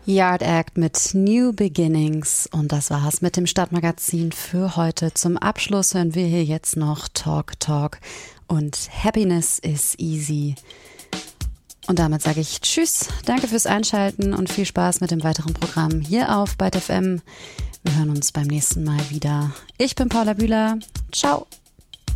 Yard Act mit New Beginnings und das war's mit dem Stadtmagazin für heute. Zum Abschluss hören wir hier jetzt noch Talk Talk und Happiness is Easy. Und damit sage ich Tschüss, danke fürs Einschalten und viel Spaß mit dem weiteren Programm hier auf Byte FM. Wir hören uns beim nächsten Mal wieder. Ich bin Paula Bühler. Ciao.